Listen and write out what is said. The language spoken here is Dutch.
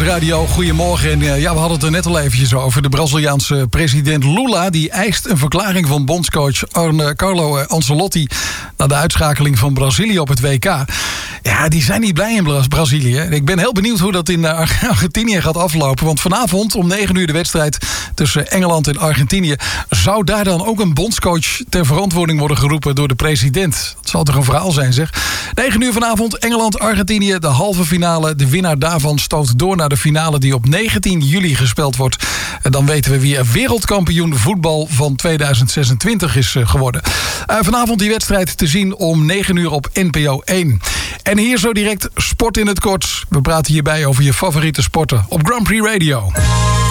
Sportradio, goedemorgen. En we hadden het er net al eventjes over. De Braziliaanse president Lula die eist een verklaring van bondscoach Carlo Ancelotti na de uitschakeling van Brazilië op het WK. Ja, die zijn niet blij in Brazilië. Ik ben heel benieuwd hoe dat in Argentinië gaat aflopen. Want vanavond om 9 uur de wedstrijd tussen Engeland en Argentinië. Zou daar dan ook een bondscoach ter verantwoording worden geroepen door de president? Dat zal toch een verhaal zijn, zeg. 9 uur vanavond, Engeland-Argentinië, de halve finale. De winnaar daarvan stoot door naar de finale die op 19 juli gespeeld wordt. En dan weten we wie er wereldkampioen voetbal van 2026 is geworden. Vanavond die wedstrijd te zien om 9 uur op NPO 1. En hier zo direct sport in het kort. We praten hierbij over je favoriete sporten op Grand Prix Radio.